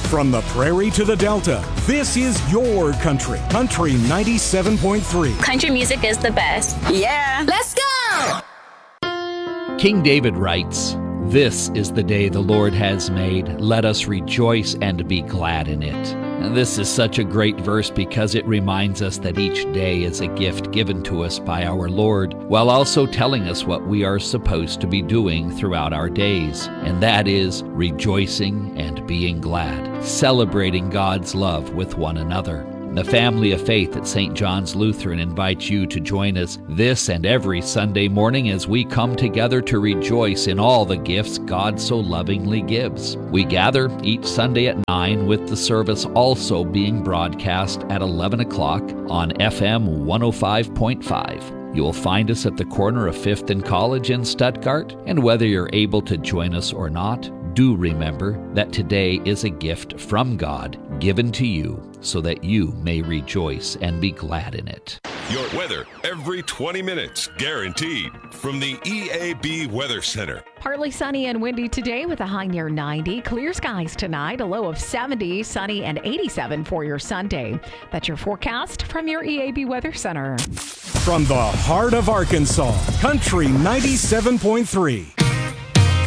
From the prairie to the Delta, this is your country. Country 97.3. Country music is the best. Yeah. Let's go! King David writes, "This is the day the Lord has made. Let us rejoice and be glad in it." And this is such a great verse because it reminds us that each day is a gift given to us by our Lord, while also telling us what we are supposed to be doing throughout our days. And that is rejoicing and being glad, celebrating God's love with one another. The Family of Faith at St. John's Lutheran invites you to join us this and every Sunday morning as we come together to rejoice in all the gifts God so lovingly gives. We gather each Sunday at 9 with the service also being broadcast at 11 o'clock on FM 105.5. You will find us at the corner of 5th and College in Stuttgart, and whether you're able to join us or not, do remember that today is a gift from God given to you so that you may rejoice and be glad in it. Your weather every 20 minutes, guaranteed, from the EAB Weather Center. Partly sunny and windy today with a high near 90. Clear skies tonight, a low of 70, sunny and 87 for your Sunday. That's your forecast from your EAB Weather Center. From the heart of Arkansas, Country 97.3.